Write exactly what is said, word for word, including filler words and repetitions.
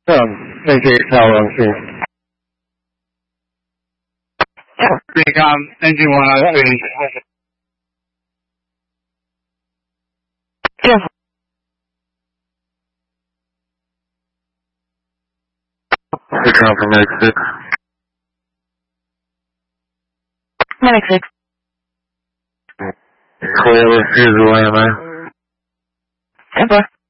Um, make it tower on scene. Recon, engine one on scene. Yes. Recon from Medic six. Medic six. Clear, refuse away, man. ten four.